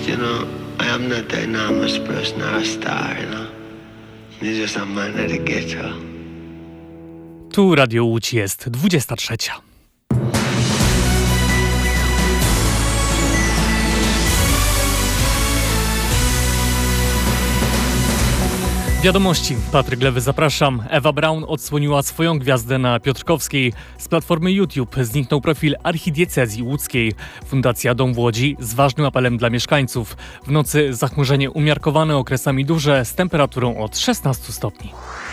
I am not the enormous person or a star, You're just a man at the ghetto. Tu Radio Łódź jest 23. Wiadomości. Patryk Lewy, zapraszam. Ewa Braun odsłoniła swoją gwiazdę na Piotrkowskiej. Z platformy YouTube zniknął profil archidiecezji łódzkiej. Fundacja Dom w Łodzi z ważnym apelem dla mieszkańców. W nocy zachmurzenie umiarkowane, okresami duże, z temperaturą od 16 stopni.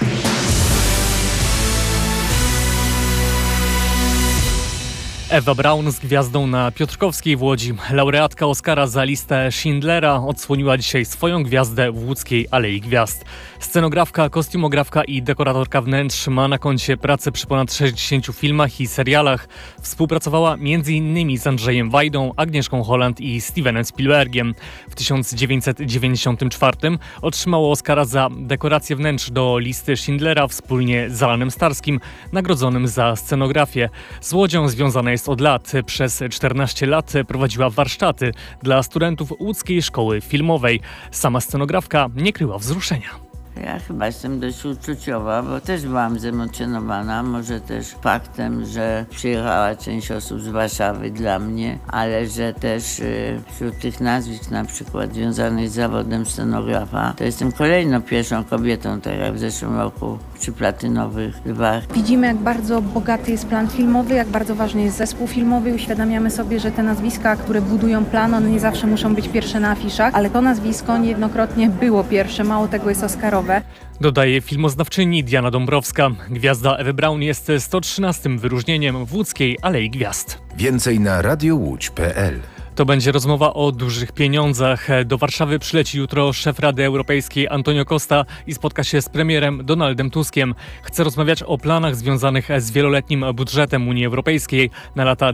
Ewa Braun z gwiazdą na Piotrkowskiej w Łodzi. Laureatka Oscara za listę Schindlera odsłoniła dzisiaj swoją gwiazdę w łódzkiej Alei Gwiazd. Scenografka, kostiumografka i dekoratorka wnętrz ma na koncie pracę przy ponad 60 filmach i serialach. Współpracowała m.in. z Andrzejem Wajdą, Agnieszką Holland i Stevenem Spielbergiem. W 1994 otrzymała Oscara za dekorację wnętrz do listy Schindlera wspólnie z Alanem Starskim, nagrodzonym za scenografię. Z Łodzią związana jest od lat. Przez 14 lat prowadziła warsztaty dla studentów łódzkiej szkoły filmowej. Sama scenografka nie kryła wzruszenia. Ja chyba jestem dość uczuciowa, bo też byłam zemocjonowana, może też faktem, że przyjechała część osób z Warszawy dla mnie, ale że też wśród tych nazwisk na przykład związanych z zawodem scenografa, to jestem kolejną pierwszą kobietą, tak jak w zeszłym roku przy Platynowych Lwach. Widzimy, jak bardzo bogaty jest plan filmowy, jak bardzo ważny jest zespół filmowy. Uświadamiamy sobie, że te nazwiska, które budują plan, one nie zawsze muszą być pierwsze na afiszach, ale to nazwisko niejednokrotnie było pierwsze, mało tego jest oscarowe. Dodaje filmoznawczyni Diana Dąbrowska. Gwiazda Ewy Braun jest 113. wyróżnieniem w łódzkiej Alei Gwiazd. Więcej na radiołódź.pl. To będzie rozmowa o dużych pieniądzach. Do Warszawy przyleci jutro szef Rady Europejskiej Antonio Costa i spotka się z premierem Donaldem Tuskiem. Chce rozmawiać o planach związanych z wieloletnim budżetem Unii Europejskiej na lata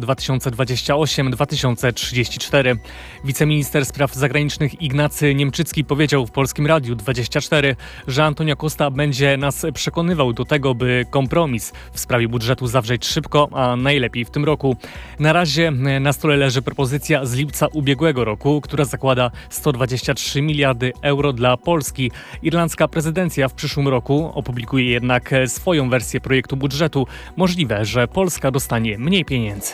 2028-2034. Wiceminister spraw zagranicznych Ignacy Niemczycki powiedział w Polskim Radiu 24, że Antonio Costa będzie nas przekonywał do tego, by kompromis w sprawie budżetu zawrzeć szybko, a najlepiej w tym roku. Na razie na stole leży propozycja z lipca ubiegłego roku, która zakłada 123 miliardy euro dla Polski. Irlandzka prezydencja w przyszłym roku opublikuje jednak swoją wersję projektu budżetu. Możliwe, że Polska dostanie mniej pieniędzy.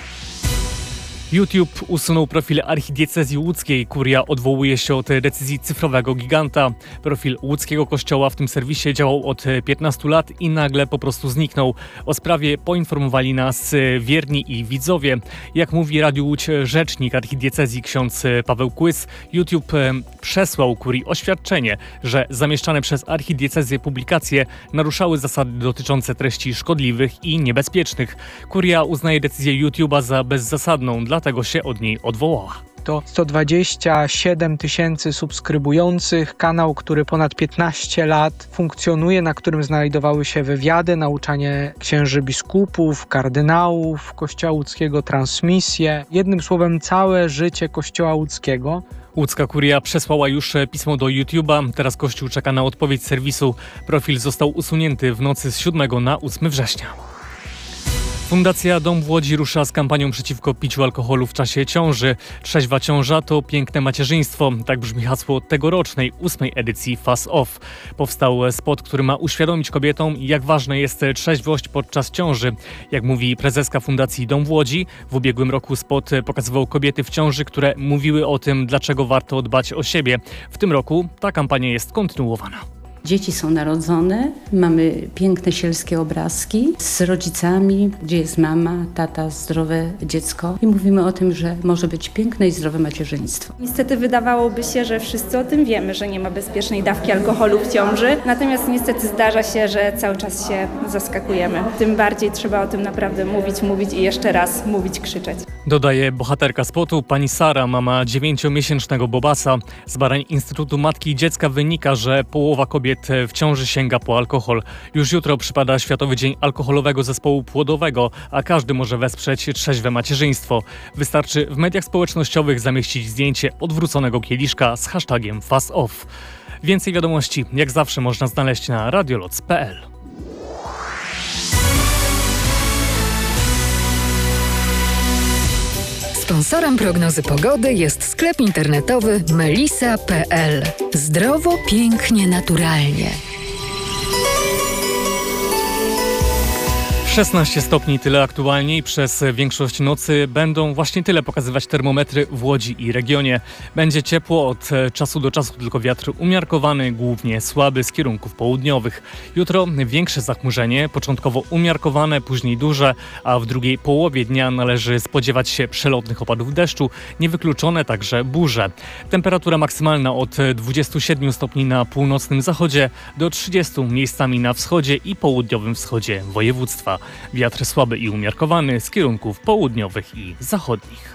YouTube usunął profil archidiecezji łódzkiej. Kuria odwołuje się od decyzji cyfrowego giganta. Profil łódzkiego kościoła w tym serwisie działał od 15 lat i nagle po prostu zniknął. O sprawie poinformowali nas wierni i widzowie. Jak mówi Radiu Łódź rzecznik archidiecezji ksiądz Paweł Kłys, YouTube przesłał kurii oświadczenie, że zamieszczane przez archidiecezję publikacje naruszały zasady dotyczące treści szkodliwych i niebezpiecznych. Kuria uznaje decyzję YouTube'a za bezzasadną, dlatego się od niej odwołała. To 127 000 subskrybujących, kanał, który ponad 15 lat funkcjonuje, na którym znajdowały się wywiady, nauczanie księży biskupów, kardynałów Kościoła łódzkiego, transmisje. Jednym słowem całe życie Kościoła łódzkiego. Łódzka kuria przesłała już pismo do YouTube'a. Teraz Kościół czeka na odpowiedź serwisu. Profil został usunięty w nocy z 7 na 8 września. Fundacja Dom w Łodzi rusza z kampanią przeciwko piciu alkoholu w czasie ciąży. Trzeźwa ciąża to piękne macierzyństwo. Tak brzmi hasło tegorocznej 8. edycji Face Off. Powstał spot, który ma uświadomić kobietom, jak ważna jest trzeźwość podczas ciąży. Jak mówi prezeska Fundacji Dom w Łodzi, w ubiegłym roku spot pokazywał kobiety w ciąży, które mówiły o tym, dlaczego warto dbać o siebie. W tym roku ta kampania jest kontynuowana. Dzieci są narodzone, mamy piękne sielskie obrazki z rodzicami, gdzie jest mama, tata, zdrowe dziecko i mówimy o tym, że może być piękne i zdrowe macierzyństwo. Niestety wydawałoby się, że wszyscy o tym wiemy, że nie ma bezpiecznej dawki alkoholu w ciąży, natomiast niestety zdarza się, że cały czas się zaskakujemy. Tym bardziej trzeba o tym naprawdę mówić i jeszcze raz mówić, krzyczeć. Dodaje bohaterka spotu pani Sara, mama 9-miesięcznego Bobasa. Z badań Instytutu Matki i Dziecka wynika, że połowa kobiet w ciąży sięga po alkohol. Już jutro przypada Światowy Dzień Alkoholowego Zespołu Płodowego, a każdy może wesprzeć trzeźwe macierzyństwo. Wystarczy w mediach społecznościowych zamieścić zdjęcie odwróconego kieliszka z hashtagiem FaceOff. Więcej wiadomości jak zawsze można znaleźć na radioloc.pl. Sponsorem prognozy pogody jest sklep internetowy melisa.pl. Zdrowo, pięknie, naturalnie. 16 stopni, tyle aktualnie i przez większość nocy będą właśnie tyle pokazywać termometry w Łodzi i regionie. Będzie ciepło, od czasu do czasu tylko wiatr umiarkowany, głównie słaby z kierunków południowych. Jutro większe zachmurzenie, początkowo umiarkowane, później duże, a w drugiej połowie dnia należy spodziewać się przelotnych opadów deszczu, niewykluczone także burze. Temperatura maksymalna od 27 stopni na północnym zachodzie do 30 miejscami na wschodzie i południowym wschodzie województwa. Wiatr słaby i umiarkowany z kierunków południowych i zachodnich.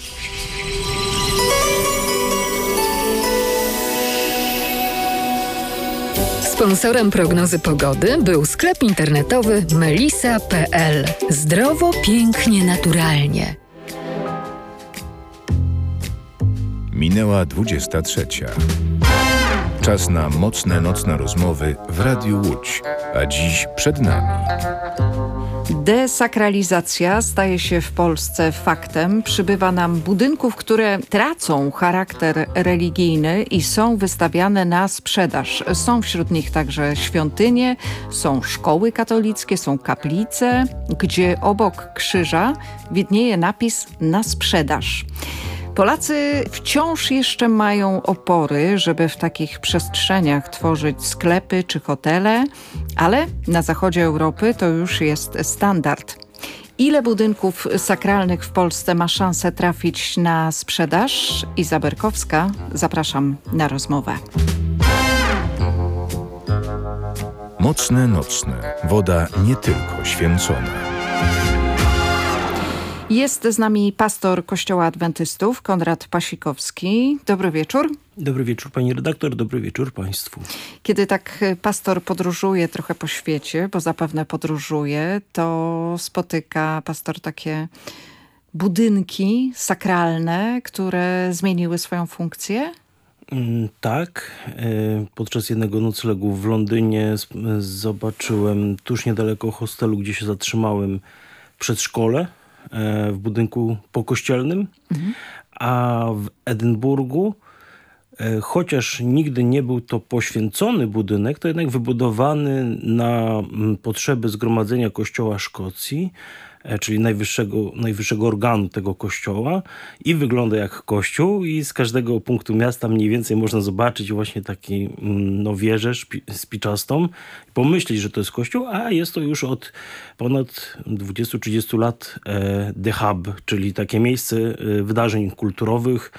Sponsorem prognozy pogody był sklep internetowy melisa.pl. Zdrowo, pięknie, naturalnie. Minęła 23. Czas na mocne nocne rozmowy w Radiu Łódź, a dziś przed nami. Desakralizacja staje się w Polsce faktem. Przybywa nam budynków, które tracą charakter religijny i są wystawiane na sprzedaż. Są wśród nich także świątynie, są szkoły katolickie, są kaplice, gdzie obok krzyża widnieje napis na sprzedaż. Polacy wciąż jeszcze mają opory, żeby w takich przestrzeniach tworzyć sklepy czy hotele, ale na zachodzie Europy to już jest standard. Ile budynków sakralnych w Polsce ma szansę trafić na sprzedaż? Iza Berkowska, zapraszam na rozmowę. Mocne nocne. Woda nie tylko święcona. Jest z nami pastor Kościoła Adwentystów, Konrad Pasikowski. Dobry wieczór. Dobry wieczór pani redaktor, dobry wieczór państwu. Kiedy tak pastor podróżuje trochę po świecie, bo zapewne podróżuje, to spotyka pastor takie budynki sakralne, które zmieniły swoją funkcję? Tak. Podczas jednego noclegu w Londynie zobaczyłem tuż niedaleko hostelu, gdzie się zatrzymałem, przedszkole w budynku pokościelnym, a w Edynburgu, chociaż nigdy nie był to poświęcony budynek, to jednak wybudowany na potrzeby Zgromadzenia Kościoła Szkocji, czyli najwyższego organu tego kościoła, i wygląda jak kościół, i z każdego punktu miasta mniej więcej można zobaczyć właśnie taki wieżę spiczastą i pomyśleć, że to jest kościół, a jest to już od ponad 20-30 lat The Hub, czyli takie miejsce wydarzeń kulturowych,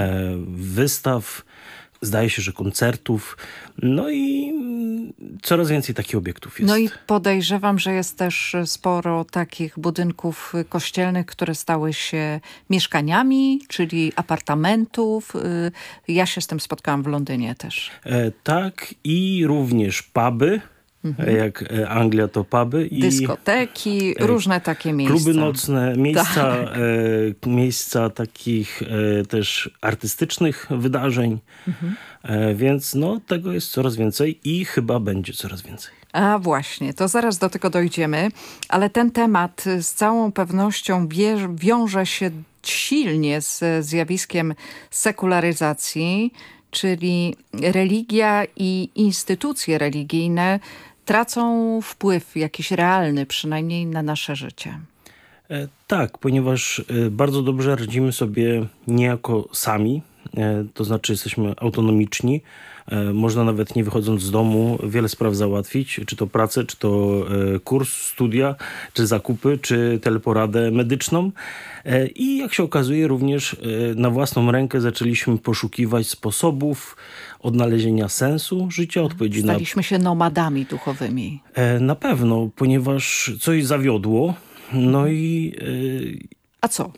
wystaw, zdaje się, że koncertów, no i coraz więcej takich obiektów jest. No i podejrzewam, że jest też sporo takich budynków kościelnych, które stały się mieszkaniami, czyli apartamentów. Ja się z tym spotkałam w Londynie też. Tak, i również puby. Jak Anglia to puby. Dyskoteki, różne takie miejsca. Kluby nocne, miejsca, tak. Miejsca takich też artystycznych wydarzeń. Więc tego jest coraz więcej i chyba będzie coraz więcej. A właśnie, to zaraz do tego dojdziemy, ale ten temat z całą pewnością wiąże się silnie z zjawiskiem sekularyzacji, czyli religia i instytucje religijne tracą wpływ jakiś realny, przynajmniej na nasze życie. Tak, ponieważ bardzo dobrze radzimy sobie niejako sami, to znaczy jesteśmy autonomiczni. Można nawet nie wychodząc z domu wiele spraw załatwić, czy to pracę, czy to kurs, studia, czy zakupy, czy teleporadę medyczną. I jak się okazuje, również na własną rękę zaczęliśmy poszukiwać sposobów odnalezienia sensu życia, odpowiedzi na... Staliśmy się nomadami duchowymi. Na pewno, ponieważ coś zawiodło, no i... A co?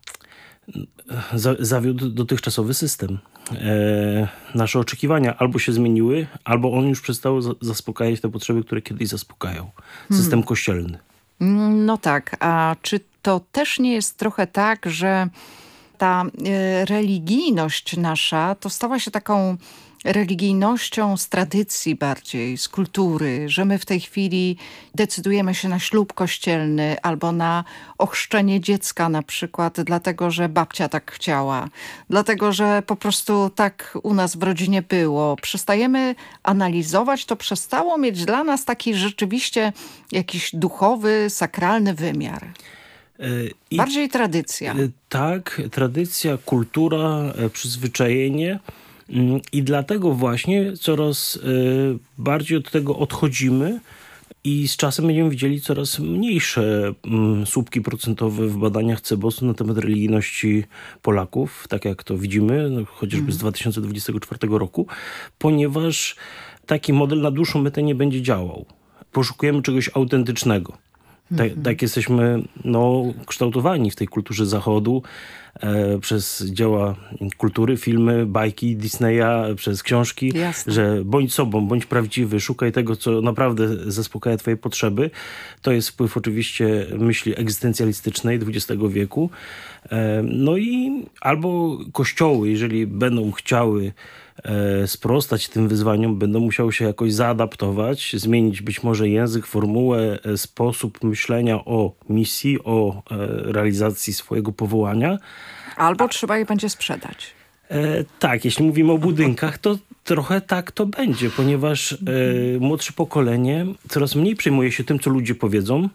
Zawiódł dotychczasowy system. Nasze oczekiwania albo się zmieniły, albo on już przestał zaspokajać te potrzeby, które kiedyś zaspokajał. System kościelny. No tak, a czy to też nie jest trochę tak, że ta religijność nasza to stała się taką religijnością z tradycji bardziej, z kultury, że my w tej chwili decydujemy się na ślub kościelny albo na ochrzczenie dziecka na przykład, dlatego że babcia tak chciała, dlatego że po prostu tak u nas w rodzinie było. Przestajemy analizować, to przestało mieć dla nas taki rzeczywiście jakiś duchowy, sakralny wymiar. Bardziej tradycja. Tak, tradycja, kultura, przyzwyczajenie. I dlatego właśnie coraz bardziej od tego odchodzimy i z czasem będziemy widzieli coraz mniejsze słupki procentowe w badaniach CBOS-u na temat religijności Polaków, tak jak to widzimy, chociażby z 2024 roku, ponieważ taki model na dłuższą metę nie będzie działał. Poszukujemy czegoś autentycznego. Tak jesteśmy kształtowani w tej kulturze Zachodu przez dzieła kultury, filmy, bajki Disneya, przez książki, Jasne. że bądź sobą, bądź prawdziwy, szukaj tego, co naprawdę zaspokaja twoje potrzeby. To jest wpływ oczywiście myśli egzystencjalistycznej XX wieku. No i albo kościoły, jeżeli będą chciały sprostać tym wyzwaniom, będą musiały się jakoś zaadaptować, zmienić być może język, formułę, sposób myślenia o misji, o realizacji swojego powołania. Albo trzeba je będzie sprzedać. Tak, jeśli mówimy o budynkach, to trochę tak to będzie, ponieważ młodsze pokolenie coraz mniej przejmuje się tym, co ludzie powiedzą.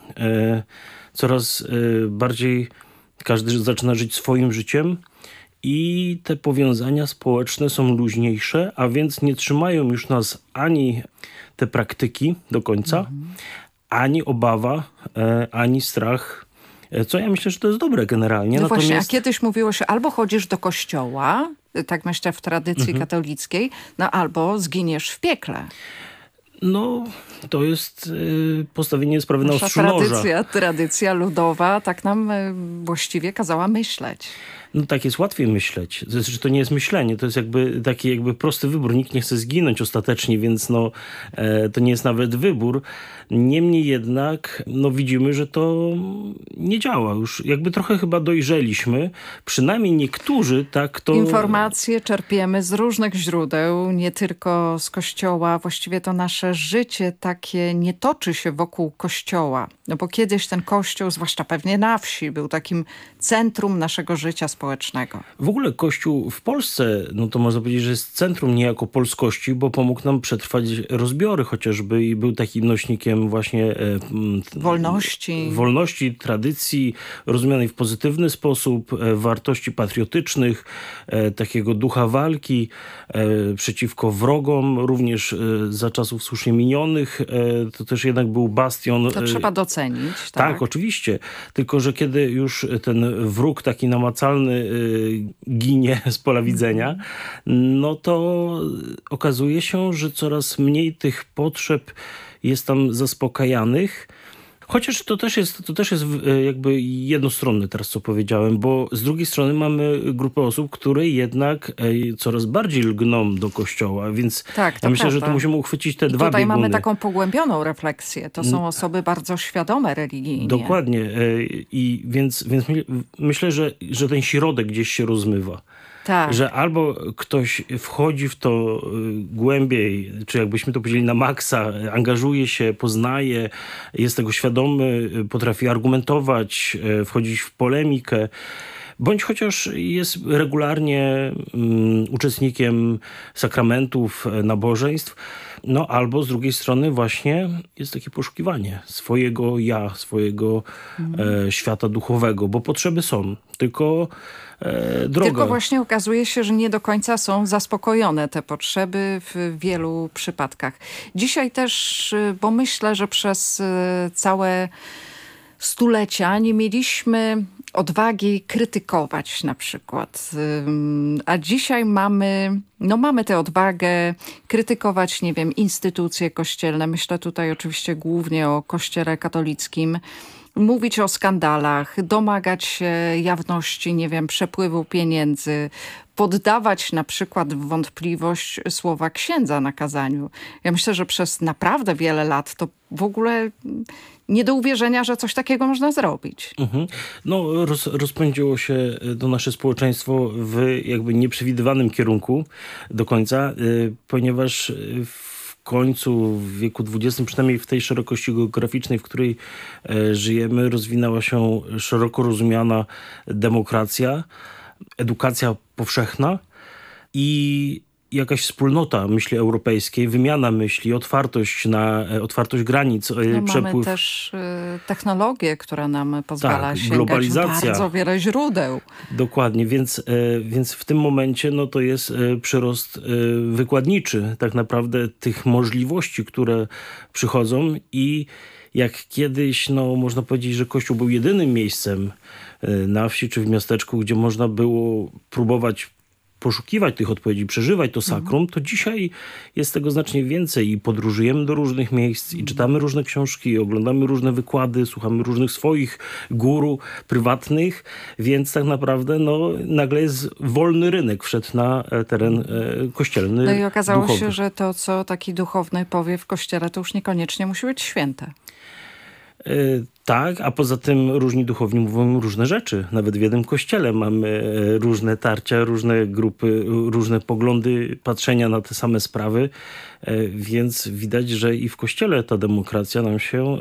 Coraz bardziej każdy zaczyna żyć swoim życiem. I te powiązania społeczne są luźniejsze, a więc nie trzymają już nas ani te praktyki do końca, ani obawa, ani strach. Co ja myślę, że to jest dobre generalnie. No właśnie, a kiedyś mówiło się albo chodzisz do kościoła, tak myślę w tradycji katolickiej, albo zginiesz w piekle. No, to jest postawienie sprawy na ostrzu noża. Tradycja ludowa tak nam właściwie kazała myśleć. No tak jest łatwiej myśleć. Znaczy, to nie jest myślenie, to jest taki prosty wybór. Nikt nie chce zginąć ostatecznie, więc to nie jest nawet wybór. Niemniej jednak widzimy, że to nie działa. Już trochę chyba dojrzeliśmy. Przynajmniej niektórzy tak to... Informacje czerpiemy z różnych źródeł, nie tylko z kościoła. Właściwie to nasze życie takie nie toczy się wokół kościoła. No bo kiedyś ten kościół, zwłaszcza pewnie na wsi, był takim centrum naszego życia społecznego. W ogóle Kościół w Polsce, to można powiedzieć, że jest centrum niejako polskości, bo pomógł nam przetrwać rozbiory chociażby i był takim nośnikiem właśnie wolności, tradycji rozumianej w pozytywny sposób, wartości patriotycznych, takiego ducha walki przeciwko wrogom, również za czasów słusznie minionych. To też jednak był bastion. To trzeba docenić. Tak, oczywiście. Tylko, że kiedy już ten wróg taki namacalny ginie z pola widzenia, to okazuje się, że coraz mniej tych potrzeb jest tam zaspokajanych. Chociaż to też jest jakby jednostronne teraz, co powiedziałem, bo z drugiej strony mamy grupę osób, które jednak coraz bardziej lgną do kościoła, więc ja myślę, że tu musimy uchwycić te dwa bieguny. Tutaj mamy taką pogłębioną refleksję. To są osoby bardzo świadome religijnie. Dokładnie. Więc myślę, że ten środek gdzieś się rozmywa. Tak. Że albo ktoś wchodzi w to głębiej, czy jakbyśmy to powiedzieli na maksa, angażuje się, poznaje, jest tego świadomy, potrafi argumentować, wchodzić w polemikę, bądź chociaż jest regularnie uczestnikiem sakramentów, nabożeństw, albo z drugiej strony właśnie jest takie poszukiwanie swojego ja, swojego świata duchowego, bo potrzeby są, tylko droga. Tylko właśnie okazuje się, że nie do końca są zaspokojone te potrzeby w wielu przypadkach. Dzisiaj też, bo myślę, że przez całe stulecia nie mieliśmy odwagi krytykować na przykład. A dzisiaj mamy tę odwagę krytykować, instytucje kościelne. Myślę tutaj oczywiście głównie o Kościele katolickim. mówić o skandalach, domagać się jawności, nie wiem, przepływu pieniędzy, poddawać na przykład w wątpliwość słowa księdza na kazaniu. Ja myślę, że przez naprawdę wiele lat to w ogóle nie do uwierzenia, że coś takiego można zrobić. No, rozpędziło się to nasze społeczeństwo w jakby nieprzewidywanym kierunku do końca, ponieważ w końcu w wieku XX, przynajmniej w tej szerokości geograficznej, w której żyjemy, rozwinęła się szeroko rozumiana demokracja, edukacja powszechna i jakaś wspólnota myśli europejskiej, wymiana myśli, otwartość granic, przepływ. Mamy też technologię, która nam pozwala sięgać globalizacja. bardzo wiele źródeł. Dokładnie, więc w tym momencie no, to jest przyrost wykładniczy tak naprawdę tych możliwości, które przychodzą i jak kiedyś, no, można powiedzieć, że Kościół był jedynym miejscem na wsi czy w miasteczku, gdzie można było próbować poszukiwać tych odpowiedzi, przeżywać to sakrum, to dzisiaj jest tego znacznie więcej i podróżujemy do różnych miejsc i czytamy różne książki, i oglądamy różne wykłady, słuchamy różnych swoich guru prywatnych, więc tak naprawdę no, nagle jest wolny rynek wszedł na teren kościelny. No i okazało duchowy. się, że to, co taki duchowny powie w kościele, to już niekoniecznie musi być święte. Tak, a poza tym różni duchowni mówią różne rzeczy. Nawet w jednym kościele mamy różne tarcia, różne grupy, różne poglądy patrzenia na te same sprawy, więc widać, że i w kościele ta demokracja nam się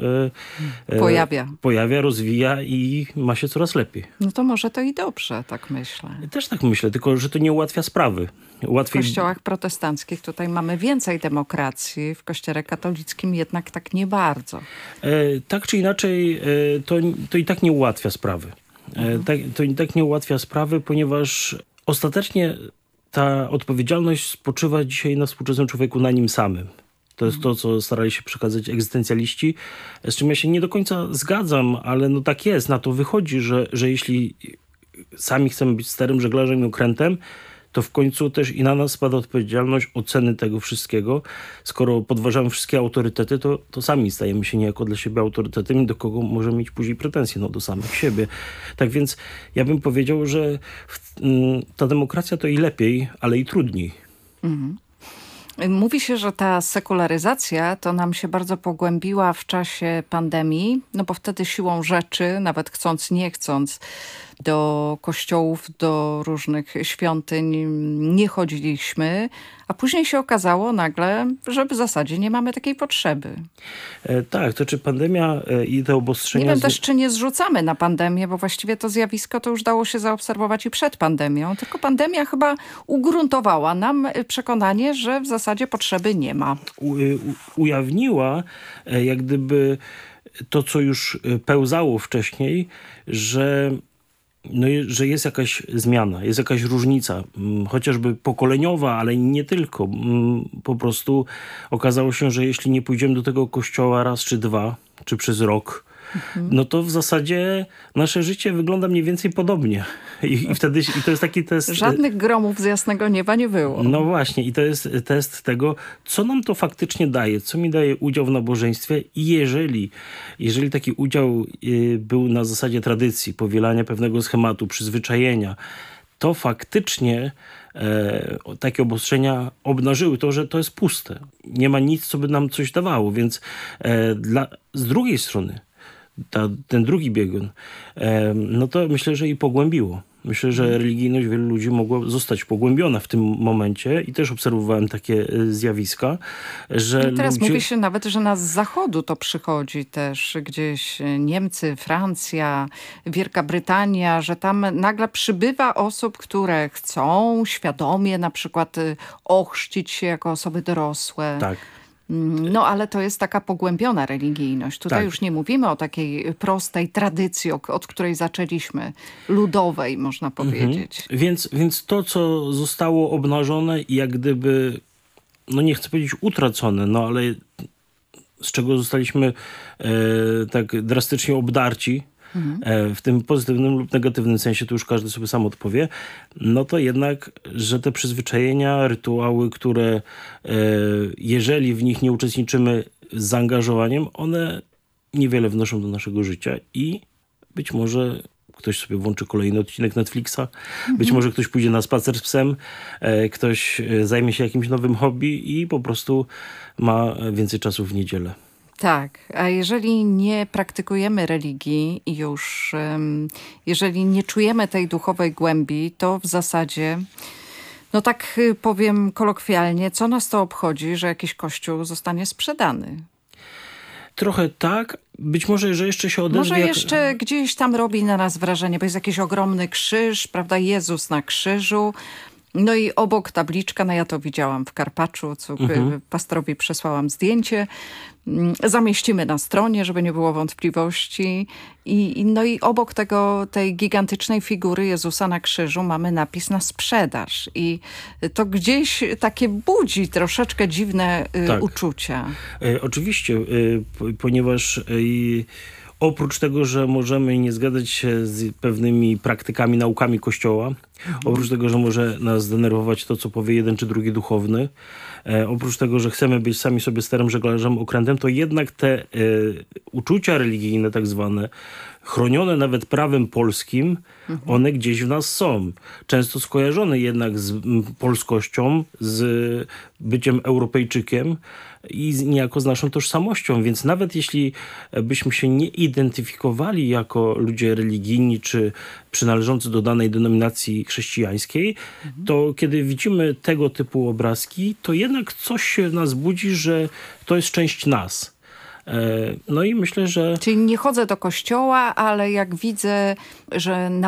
pojawia, rozwija i ma się coraz lepiej. No to może to i dobrze, tak myślę. Też tak myślę, tylko że to nie ułatwia sprawy. W kościołach protestanckich tutaj mamy więcej demokracji, w kościele katolickim jednak tak nie bardzo. Tak czy inaczej, to i tak nie ułatwia sprawy. To i tak nie ułatwia sprawy, ponieważ ostatecznie ta odpowiedzialność spoczywa dzisiaj na współczesnym człowieku, na nim samym. To jest to, co starali się przekazać egzystencjaliści, z czym ja się nie do końca zgadzam, ale no tak jest. Na to wychodzi, że jeśli sami chcemy być sterym żeglarzem i okrętem, to w końcu też i na nas spada odpowiedzialność oceny tego wszystkiego. Skoro podważamy wszystkie autorytety, to sami stajemy się niejako dla siebie autorytetem i do kogo możemy mieć później pretensje? No do samych siebie. Tak więc ja bym powiedział, że ta demokracja to i lepiej, ale i trudniej. Mówi się, że ta sekularyzacja to nam się bardzo pogłębiła w czasie pandemii, no bo wtedy siłą rzeczy, nawet chcąc, nie chcąc, do kościołów, do różnych świątyń nie chodziliśmy, a później się okazało nagle, że w zasadzie nie mamy takiej potrzeby. Tak, to czy pandemia i te obostrzenia... Nie wiem też, czy nie zrzucamy na pandemię, bo właściwie to zjawisko to już dało się zaobserwować i przed pandemią, tylko pandemia chyba ugruntowała nam przekonanie, że w zasadzie potrzeby nie ma. Ujawniła jak gdyby to, co już pełzało wcześniej, że jest jakaś zmiana, jest jakaś różnica, chociażby pokoleniowa, ale nie tylko. Po prostu okazało się, że jeśli nie pójdziemy do tego kościoła raz czy dwa, czy przez rok, no to w zasadzie nasze życie wygląda mniej więcej podobnie. I wtedy to jest taki test... Żadnych gromów z jasnego nieba nie było. No właśnie i to jest test tego, co nam to faktycznie daje, co mi daje udział w nabożeństwie i jeżeli taki udział był na zasadzie tradycji, powielania pewnego schematu, przyzwyczajenia, to faktycznie takie obostrzenia obnażyły to, że to jest puste. Nie ma nic, co by nam coś dawało, więc z drugiej strony ten drugi biegun, no to myślę, że i pogłębiło. Myślę, że religijność wielu ludzi mogła zostać pogłębiona w tym momencie i też obserwowałem takie zjawiska, że i teraz mówi się nawet, że z zachodu to przychodzi też gdzieś Niemcy, Francja, Wielka Brytania, że tam nagle przybywa osób, które chcą świadomie na przykład ochrzcić się jako osoby dorosłe. Tak. No ale to jest taka pogłębiona religijność. Tutaj już nie mówimy o takiej prostej tradycji, od której zaczęliśmy, ludowej można powiedzieć. Więc to, co zostało obnażone i jak gdyby, no nie chcę powiedzieć utracone, no ale z czego zostaliśmy tak drastycznie obdarci, w tym pozytywnym lub negatywnym sensie, to już każdy sobie sam odpowie, no to jednak, że te przyzwyczajenia, rytuały, które jeżeli w nich nie uczestniczymy z zaangażowaniem, one niewiele wnoszą do naszego życia i być może ktoś sobie włączy kolejny odcinek Netflixa, być może ktoś pójdzie na spacer z psem, ktoś zajmie się jakimś nowym hobby i po prostu ma więcej czasu w niedzielę. Tak, a jeżeli nie praktykujemy religii i już, jeżeli nie czujemy tej duchowej głębi, to w zasadzie, no tak powiem kolokwialnie, co nas to obchodzi, że jakiś kościół zostanie sprzedany? Trochę tak. Być może, że jeszcze się odezwie... Może jeszcze gdzieś tam robi na nas wrażenie, bo jest jakiś ogromny krzyż, prawda, Jezus na krzyżu. No i obok tabliczka, no ja to widziałam w Karpaczu, co pastorowi przesłałam zdjęcie. Zamieścimy na stronie, żeby nie było wątpliwości. No i obok tej gigantycznej figury Jezusa na krzyżu mamy napis na sprzedaż. I to gdzieś takie budzi troszeczkę dziwne uczucia. Oczywiście, ponieważ... Oprócz tego, że możemy nie zgadzać się z pewnymi praktykami, naukami Kościoła, oprócz tego, że może nas zdenerwować to, co powie jeden czy drugi duchowny, oprócz tego, że chcemy być sami sobie sterem, żeglarzem, okrętem, to jednak te uczucia religijne tak zwane, chronione nawet prawem polskim, one gdzieś w nas są. Często skojarzone jednak z polskością, z byciem Europejczykiem i niejako z naszą tożsamością. Więc nawet jeśli byśmy się nie identyfikowali jako ludzie religijni czy przynależący do danej denominacji chrześcijańskiej, to kiedy widzimy tego typu obrazki, to jednak coś się w nas budzi, że to jest część nas. No i myślę, że... Czyli nie chodzę do kościoła, ale jak widzę, że na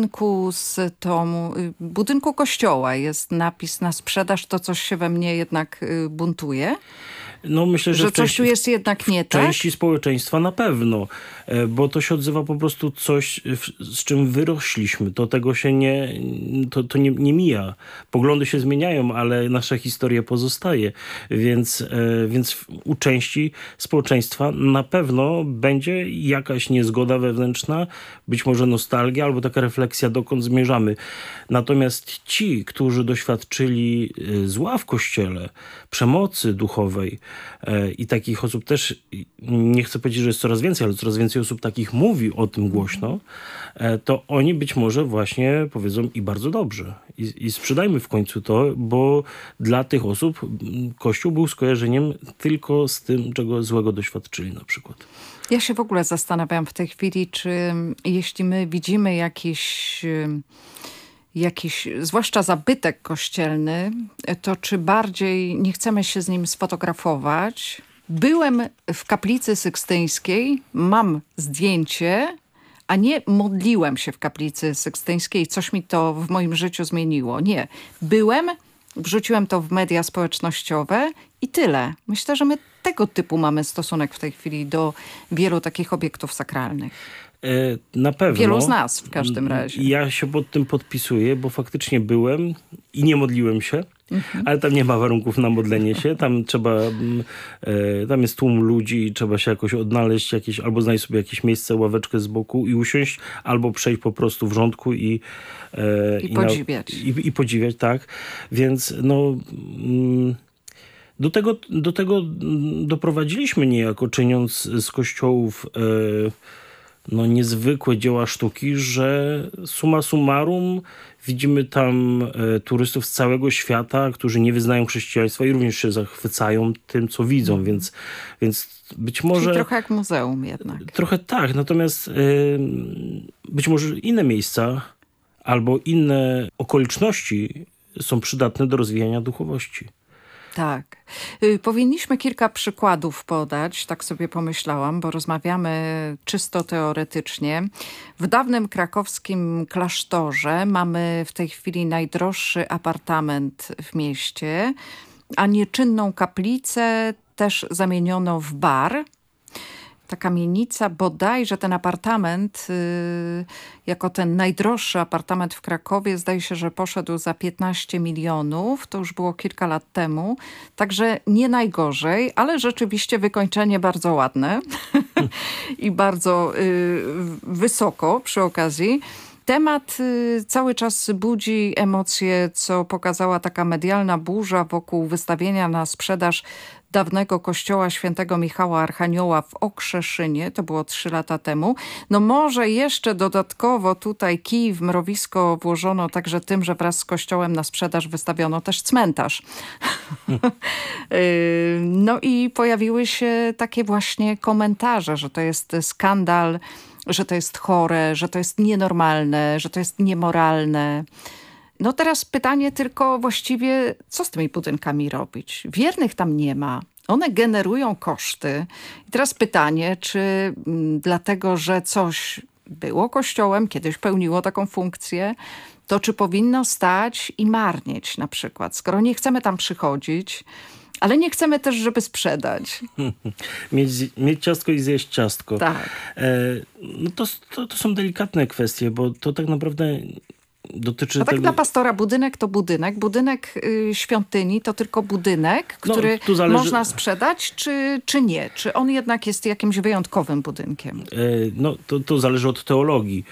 budynku kościoła jest napis na sprzedaż, to coś się we mnie jednak buntuje? No myślę, że coś tu jest jednak nie tak? W części społeczeństwa na pewno, bo to się odzywa po prostu coś, z czym wyrośliśmy. To tego się nie mija. Poglądy się zmieniają, ale nasza historia pozostaje. Więc u części społeczeństwa na pewno będzie jakaś niezgoda wewnętrzna, być może nostalgia albo taka refleksja, dokąd zmierzamy. Natomiast ci, którzy doświadczyli zła w Kościele, przemocy duchowej, i takich osób też, nie chcę powiedzieć, że jest coraz więcej, ale coraz więcej osób takich mówi o tym głośno, to oni być może właśnie powiedzą i bardzo dobrze. I sprzedajmy w końcu to, bo dla tych osób Kościół był skojarzeniem tylko z tym, czego złego doświadczyli na przykład. Ja się w ogóle zastanawiam w tej chwili, czy jeśli my widzimy jakiś zwłaszcza zabytek kościelny, to czy bardziej nie chcemy się z nim sfotografować. Byłem w kaplicy sykstyńskiej, mam zdjęcie, a nie modliłem się w kaplicy sykstyńskiej. Coś mi to w moim życiu zmieniło. Nie. Byłem, wrzuciłem to w media społecznościowe i tyle. Myślę, że my tego typu mamy stosunek w tej chwili do wielu takich obiektów sakralnych. Na pewno. Wielu z nas w każdym razie. Ja się pod tym podpisuję, bo faktycznie byłem i nie modliłem się, ale tam nie ma warunków na modlenie się. Tam jest tłum ludzi i trzeba się jakoś odnaleźć, albo znaleźć sobie jakieś miejsce, ławeczkę z boku i usiąść, albo przejść po prostu w rządku i podziwiać. I podziwiać, tak. Więc do tego doprowadziliśmy niejako, czyniąc z kościołów niezwykłe dzieła sztuki, że summa summarum widzimy tam turystów z całego świata, którzy nie wyznają chrześcijaństwa i również się zachwycają tym, co widzą, więc być może... Czyli trochę jak muzeum jednak. Trochę tak, natomiast być może inne miejsca albo inne okoliczności są przydatne do rozwijania duchowości. Tak. Powinniśmy kilka przykładów podać, tak sobie pomyślałam, bo rozmawiamy czysto teoretycznie. W dawnym krakowskim klasztorze mamy w tej chwili najdroższy apartament w mieście, a nieczynną kaplicę też zamieniono w bar. Ta kamienica, bodajże ten apartament, jako ten najdroższy apartament w Krakowie, zdaje się, że poszedł za 15 milionów. To już było kilka lat temu. Także nie najgorzej, ale rzeczywiście wykończenie bardzo ładne i bardzo wysoko przy okazji. Temat cały czas budzi emocje, co pokazała taka medialna burza wokół wystawienia na sprzedaż dawnego kościoła świętego Michała Archanioła w Okrzeszynie. To było 3 lata temu. No może jeszcze dodatkowo tutaj kij w mrowisko włożono także tym, że wraz z kościołem na sprzedaż wystawiono też cmentarz. No i pojawiły się takie właśnie komentarze, że to jest skandal, że to jest chore, że to jest nienormalne, że to jest niemoralne. No teraz pytanie tylko właściwie, co z tymi budynkami robić? Wiernych tam nie ma. One generują koszty. I teraz pytanie, czy dlatego, że coś było kościołem, kiedyś pełniło taką funkcję, to czy powinno stać i marnieć na przykład? Skoro nie chcemy tam przychodzić, ale nie chcemy też, żeby sprzedać. Mieć ciastko i zjeść ciastko. Tak. No to są delikatne kwestie, bo to tak naprawdę dotyczy A tak tego... dla pastora budynek to budynek. Budynek świątyni to tylko budynek, który można sprzedać, czy nie? Czy on jednak jest jakimś wyjątkowym budynkiem? No to zależy od teologii.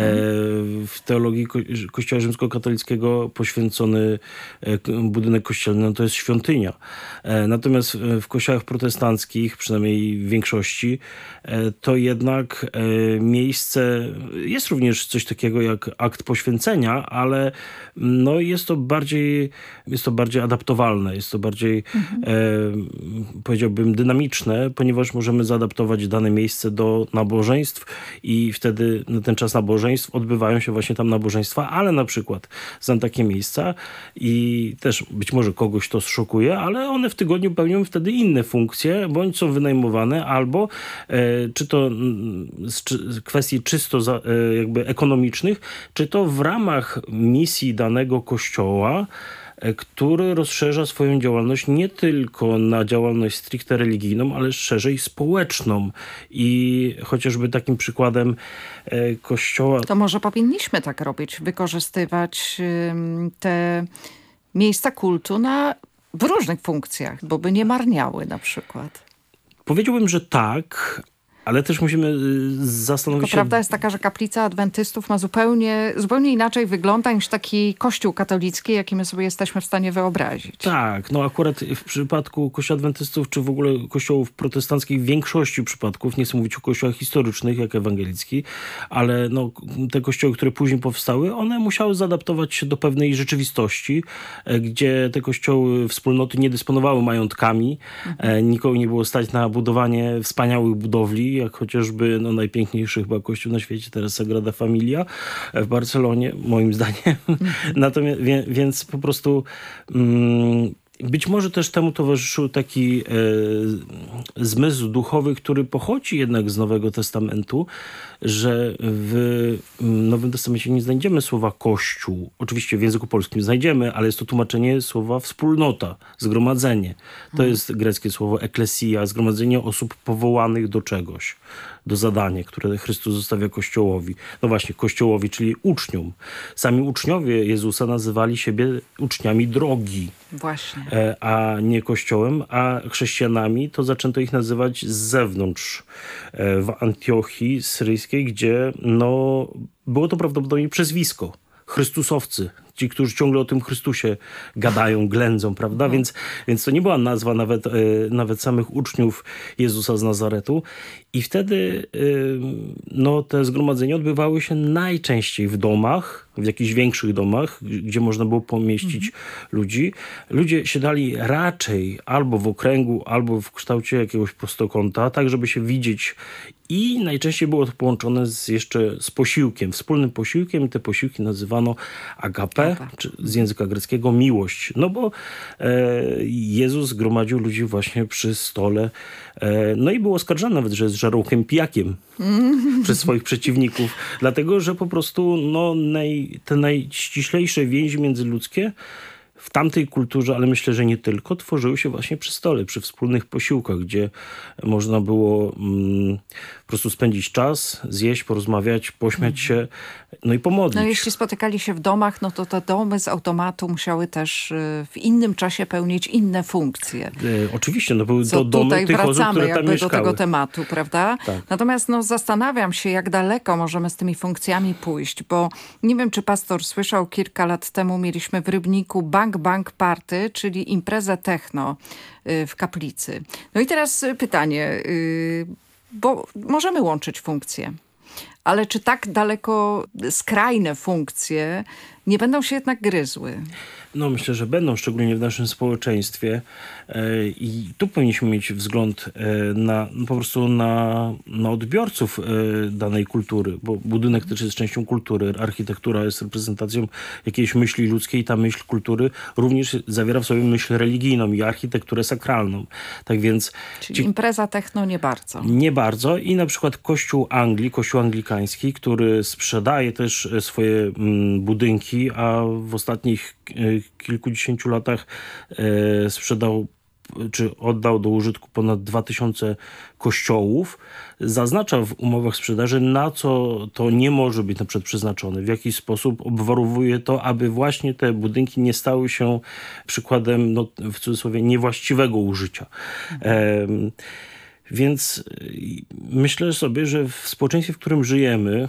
W teologii Kościoła rzymskokatolickiego poświęcony budynek kościelny no to jest świątynia. Natomiast w kościołach protestanckich, przynajmniej w większości, to jednak miejsce, jest również coś takiego jak akt poświęcenia, ale no jest to bardziej adaptowalne, jest to bardziej powiedziałbym dynamiczne, ponieważ możemy zaadaptować dane miejsce do nabożeństw i wtedy na ten czas nabożeństw odbywają się właśnie tam nabożeństwa, ale na przykład znam takie miejsca i też być może kogoś to zszokuje, ale one w tygodniu pełnią wtedy inne funkcje, bądź są wynajmowane, albo czy to z kwestii czysto jakby ekonomicznych, czy to w ramach misji danego kościoła, który rozszerza swoją działalność nie tylko na działalność stricte religijną, ale szerzej społeczną. I chociażby takim przykładem kościoła... To może powinniśmy tak robić, wykorzystywać te miejsca kultu w różnych funkcjach, bo by nie marniały na przykład. Powiedziałbym, że tak, ale też musimy zastanowić się... Prawda jest taka, że kaplica adwentystów ma zupełnie inaczej wygląda niż taki kościół katolicki, jaki my sobie jesteśmy w stanie wyobrazić. Tak, no akurat w przypadku kościoła adwentystów, czy w ogóle kościołów protestanckich w większości przypadków, nie chcę mówić o kościołach historycznych, jak ewangelicki, ale no, te kościoły, które później powstały, one musiały zaadaptować się do pewnej rzeczywistości, gdzie te kościoły, wspólnoty nie dysponowały majątkami, nikogo nie było stać na budowanie wspaniałych budowli, jak chociażby najpiękniejszy chyba kościół na świecie, teraz Sagrada Familia w Barcelonie, moim zdaniem. Natomiast, więc po prostu być może też temu towarzyszył taki zmysł duchowy, który pochodzi jednak z Nowego Testamentu, że w Nowym Testamencie nie znajdziemy słowa kościół. Oczywiście w języku polskim znajdziemy, ale jest to tłumaczenie słowa wspólnota, zgromadzenie. To jest greckie słowo eklesia, zgromadzenie osób powołanych do czegoś, do zadania, które Chrystus zostawia Kościołowi. No właśnie, Kościołowi, czyli uczniom. Sami uczniowie Jezusa nazywali siebie uczniami drogi. Właśnie. A nie Kościołem, a chrześcijanami to zaczęto ich nazywać z zewnątrz. W Antiochii Syryjskiej, gdzie było to prawdopodobnie przezwisko. Chrystusowcy. Ci, którzy ciągle o tym Chrystusie gadają, ględzą, prawda? Więc to nie była nazwa nawet samych uczniów Jezusa z Nazaretu. I wtedy te zgromadzenia odbywały się najczęściej w domach, w jakichś większych domach, gdzie można było pomieścić ludzi. Ludzie siadali raczej albo w okręgu, albo w kształcie jakiegoś prostokąta, tak żeby się widzieć. I najczęściej było to połączone jeszcze z posiłkiem, wspólnym posiłkiem. I te posiłki nazywano agape, czy z języka greckiego miłość. No bo Jezus gromadził ludzi właśnie przy stole. No i był oskarżany nawet, że jest żarłokiem pijakiem przez swoich przeciwników. Dlatego, że po prostu te najściślejsze więzi międzyludzkie w tamtej kulturze, ale myślę, że nie tylko, tworzyły się właśnie przy stole, przy wspólnych posiłkach, gdzie można było po prostu spędzić czas, zjeść, porozmawiać, pośmiać się, no i pomodlić. No jeśli spotykali się w domach, no to te domy z automatu musiały też w innym czasie pełnić inne funkcje. Oczywiście, no były to domy tych osób, które tam mieszkały. Do tego tematu, prawda? Tak. Natomiast zastanawiam się, jak daleko możemy z tymi funkcjami pójść, bo nie wiem, czy pastor słyszał, kilka lat temu mieliśmy w Rybniku Bang Party, czyli imprezę techno w kaplicy. No i teraz pytanie, bo możemy łączyć funkcje, ale czy tak daleko skrajne funkcje nie będą się jednak gryzły? No myślę, że będą, szczególnie w naszym społeczeństwie i tu powinniśmy mieć wzgląd po prostu na odbiorców danej kultury, bo budynek też jest częścią kultury, architektura jest reprezentacją jakiejś myśli ludzkiej, ta myśl kultury również zawiera w sobie myśl religijną i architekturę sakralną. Tak więc... Czyli impreza techno nie bardzo. Nie bardzo i na przykład Kościół anglikański, który sprzedaje też swoje budynki, a w ostatnich kilkudziesięciu latach sprzedał czy oddał do użytku ponad 2000 kościołów, zaznacza w umowach sprzedaży, na co to nie może być na przykład przeznaczone, w jaki sposób obwarowuje to, aby właśnie te budynki nie stały się przykładem, w cudzysłowie, niewłaściwego użycia. Więc myślę sobie, że w społeczeństwie, w którym żyjemy,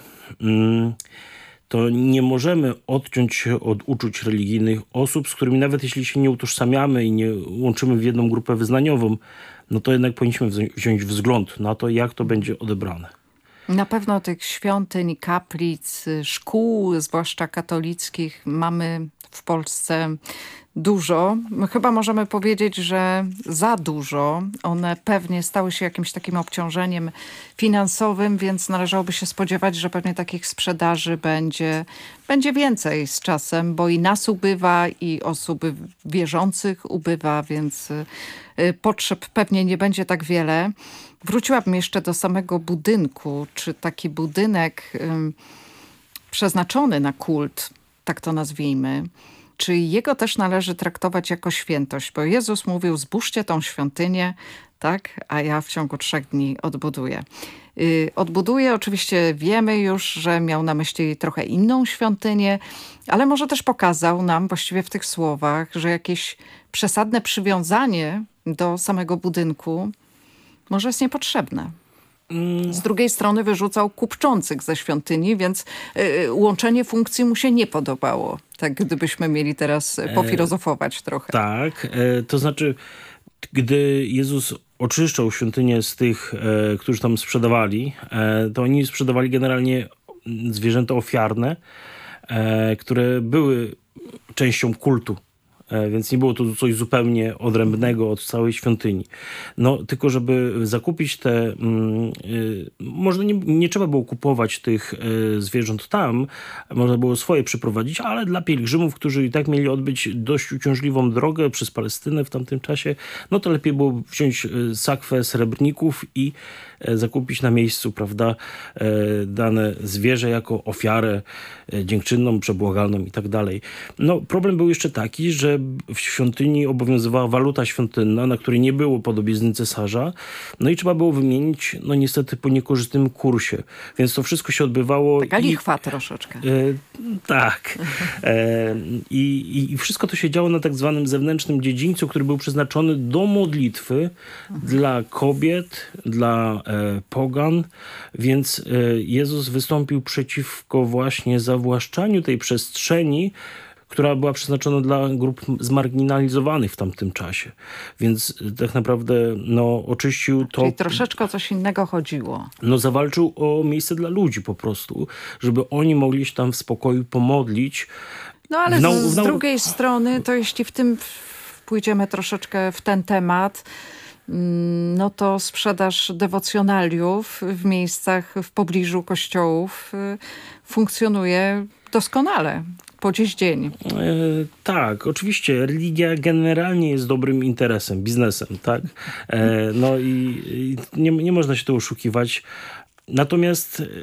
to nie możemy odciąć się od uczuć religijnych osób, z którymi nawet jeśli się nie utożsamiamy i nie łączymy w jedną grupę wyznaniową, no to jednak powinniśmy wziąć wzgląd na to, jak to będzie odebrane. Na pewno tych świątyń, kaplic, szkół, zwłaszcza katolickich, mamy w Polsce dużo. Chyba możemy powiedzieć, że za dużo. One pewnie stały się jakimś takim obciążeniem finansowym, więc należałoby się spodziewać, że pewnie takich sprzedaży będzie więcej z czasem, bo i nas ubywa, i osób wierzących ubywa, więc potrzeb pewnie nie będzie tak wiele. Wróciłabym jeszcze do samego budynku. Czy taki budynek przeznaczony na kult, tak to nazwijmy, czy jego też należy traktować jako świętość? Bo Jezus mówił, zbóżcie tą świątynię, tak, a ja w ciągu 3 dni odbuduję. Odbuduję, oczywiście wiemy już, że miał na myśli trochę inną świątynię, ale może też pokazał nam właściwie w tych słowach, że jakieś przesadne przywiązanie do samego budynku może jest niepotrzebne. Z drugiej strony wyrzucał kupczących ze świątyni, więc łączenie funkcji mu się nie podobało. Tak, gdybyśmy mieli teraz pofilozofować trochę. Tak, to znaczy, gdy Jezus oczyszczał świątynię z tych, którzy tam sprzedawali, to oni sprzedawali generalnie zwierzęta ofiarne, które były częścią kultu. Więc nie było to coś zupełnie odrębnego od całej świątyni. No, tylko żeby zakupić te... może nie trzeba było kupować tych zwierząt tam, można było swoje przyprowadzić, ale dla pielgrzymów, którzy i tak mieli odbyć dość uciążliwą drogę przez Palestynę w tamtym czasie, no to lepiej było wziąć sakwę srebrników i zakupić na miejscu, prawda, dane zwierzę jako ofiarę dziękczynną, przebłagalną i tak dalej. No, problem był jeszcze taki, że w świątyni obowiązywała waluta świątynna, na której nie było podobizny cesarza, no i trzeba było wymienić, no niestety po niekorzystnym kursie. Więc to wszystko się odbywało... Taka lichwa troszeczkę. Tak. I wszystko to się działo na tak zwanym zewnętrznym dziedzińcu, który był przeznaczony do modlitwy dla kobiet, dla pogan, więc Jezus wystąpił przeciwko właśnie zawłaszczaniu tej przestrzeni, która była przeznaczona dla grup zmarginalizowanych w tamtym czasie. Więc tak naprawdę oczyścił to... Czyli troszeczkę o coś innego chodziło. Zawalczył o miejsce dla ludzi po prostu, żeby oni mogli się tam w spokoju pomodlić. No ale z drugiej strony, to jeśli w tym pójdziemy troszeczkę w ten temat, no to sprzedaż dewocjonaliów w miejscach w pobliżu kościołów funkcjonuje doskonale. Po dziś dzień. Tak, oczywiście. Religia generalnie jest dobrym interesem, biznesem, tak? No i nie można się tu oszukiwać. Natomiast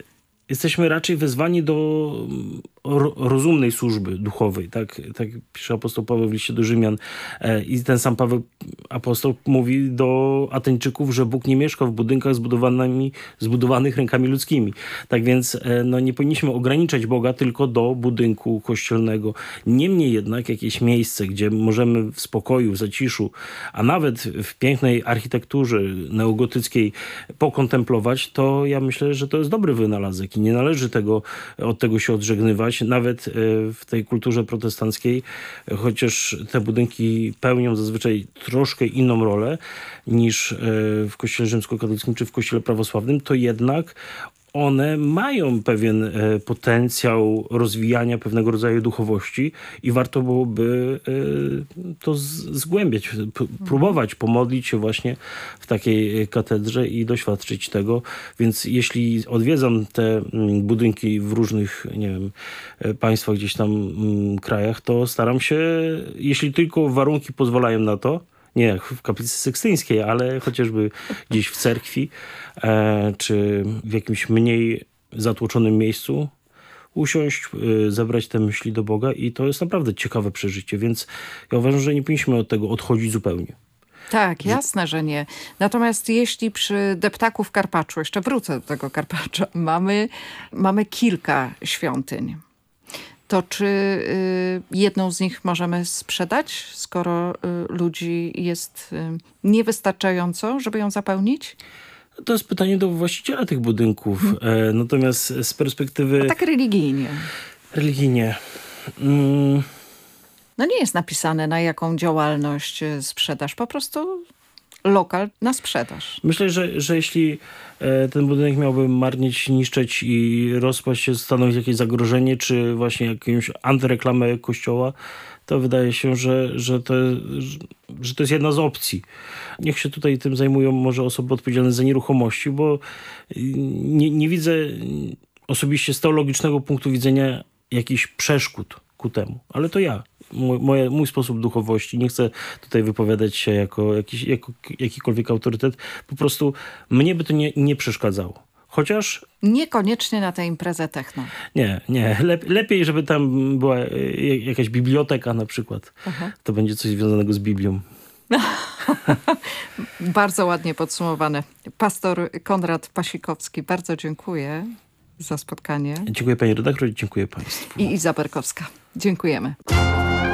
jesteśmy raczej wezwani do rozumnej służby duchowej. Tak pisze apostoł Paweł w liście do Rzymian. I ten sam Paweł apostoł mówi do Ateńczyków, że Bóg nie mieszka w budynkach zbudowanych rękami ludzkimi. Tak więc nie powinniśmy ograniczać Boga tylko do budynku kościelnego. Niemniej jednak jakieś miejsce, gdzie możemy w spokoju, w zaciszu, a nawet w pięknej architekturze neogotyckiej pokontemplować, to ja myślę, że to jest dobry wynalazek i nie należy od tego się odżegnywać. Nawet w tej kulturze protestanckiej, chociaż te budynki pełnią zazwyczaj troszkę inną rolę niż w kościele rzymskokatolickim czy w kościele prawosławnym, to jednak one mają pewien potencjał rozwijania pewnego rodzaju duchowości i warto byłoby to zgłębiać, próbować pomodlić się właśnie w takiej katedrze i doświadczyć tego. Więc jeśli odwiedzam te budynki w różnych, państwach, gdzieś tam krajach, to staram się, jeśli tylko warunki pozwalają na to, nie jak w kaplicy sykstyńskiej, ale chociażby gdzieś w cerkwi, czy w jakimś mniej zatłoczonym miejscu usiąść, zebrać te myśli do Boga i to jest naprawdę ciekawe przeżycie, więc ja uważam, że nie powinniśmy od tego odchodzić zupełnie. Tak, jasne, że nie. Natomiast jeśli przy deptaku w Karpaczu, jeszcze wrócę do tego Karpacza, mamy kilka świątyń, to czy jedną z nich możemy sprzedać, skoro ludzi jest niewystarczająco, żeby ją zapełnić? To jest pytanie do właściciela tych budynków. Natomiast z perspektywy... A tak religijnie. No nie jest napisane, na jaką działalność sprzedaż. Po prostu lokal na sprzedaż. Myślę, że jeśli ten budynek miałby marnieć, niszczeć i rozpaść się, stanowić jakieś zagrożenie, czy właśnie jakąś antyreklamę kościoła, to wydaje się, że to jest jedna z opcji. Niech się tutaj tym zajmują może osoby odpowiedzialne za nieruchomości, bo nie widzę osobiście z teologicznego punktu widzenia jakichś przeszkód ku temu. Ale to mój sposób duchowości. Nie chcę tutaj wypowiadać się jako jakikolwiek autorytet. Po prostu mnie by to nie przeszkadzało. Chociaż... Niekoniecznie na tę imprezę techno. Nie. Lepiej, żeby tam była jakaś biblioteka na przykład. Aha. To będzie coś związanego z Biblią. Bardzo ładnie podsumowane. Pastor Konrad Pasikowski, bardzo dziękuję za spotkanie. Dziękuję pani redaktor i dziękuję państwu. I Iza Berkowska. Dziękujemy.